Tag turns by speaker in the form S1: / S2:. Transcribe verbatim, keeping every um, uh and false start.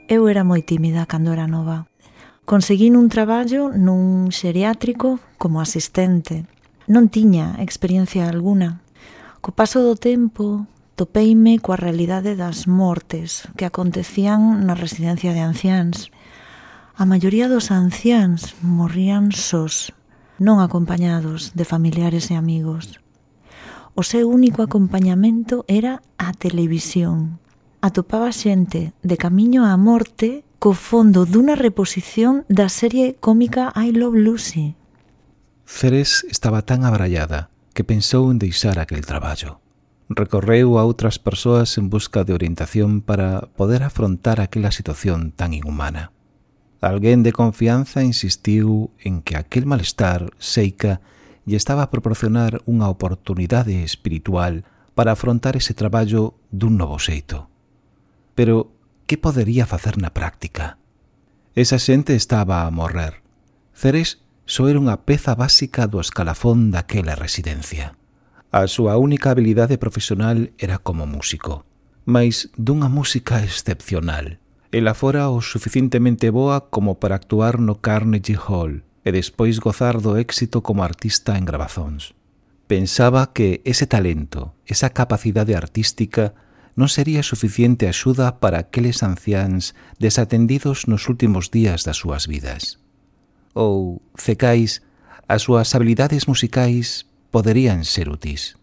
S1: Eu era moi tímida cando era nova. Conseguín un traballo nun xeriátrico como asistente. Non tiña experiencia alguna. Co paso do tempo, topeime coa realidade das mortes que acontecían na residencia de anciáns. A maioría dos anciáns morrían sós, non acompañados de familiares e amigos. O seu único acompañamento era a televisión. Atopaba xente de camiño á morte co fondo dunha reposición da serie cómica I Love Lucy.
S2: Ceres estaba tan abrallada que pensou en deixar aquel traballo. Recorreu a outras persoas en busca de orientación para poder afrontar aquela situación tan inhumana. Alguén de confianza insistiu en que aquel malestar seica lle estaba a proporcionar unha oportunidade espiritual para afrontar ese traballo dun novo xeito. Pero que podería facer na práctica? Esa xente estaba a morrer. Ceres só era unha peza básica do escalafón daquela residencia. A súa única habilidade profesional era como músico, mais dunha música excepcional. Ela fora o suficientemente boa como para actuar no Carnegie Hall e despois gozar do éxito como artista en grabazóns. Pensaba que ese talento, esa capacidade artística, non sería suficiente axuda para aqueles anciáns desatendidos nos últimos días das súas vidas. Ou, cecais, as súas habilidades musicais poderían ser úteis.